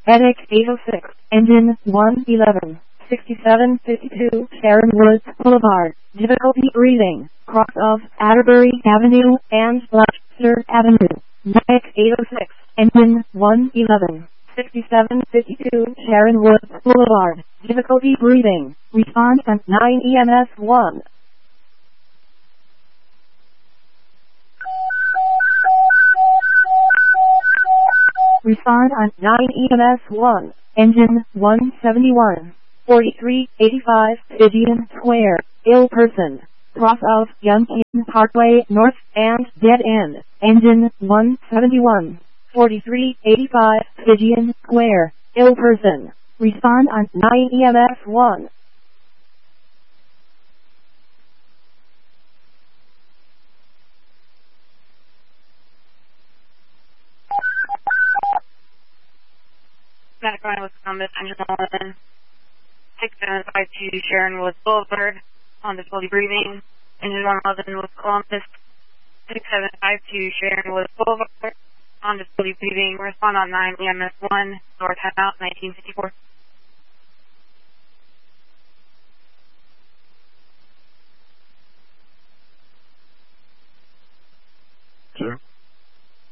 EDIC 806, engine 111, 6752 Sharon Woods Boulevard, difficulty breathing, cross of Atterbury Avenue and Leicester Avenue. EDIC 806, engine 111, 6752 Sharon Woods Boulevard, difficulty breathing, respond on 9 EMS 1. Respond on 9 EMS 1, engine 171, 4385 Pigeon Square, ill person, cross of Yunkin Parkway North and dead end, engine 171, 4385 Pigeon Square, ill person, respond on 9 EMS 1. Medic Ryan with Columbus, engine 1, 6752 Sharon Woods Boulevard, on difficulty breathing. Engine 111 with Columbus, 6752 Sharon Woods Boulevard, on difficulty breathing. Respond on 9 EMS 1, door timeout 1954.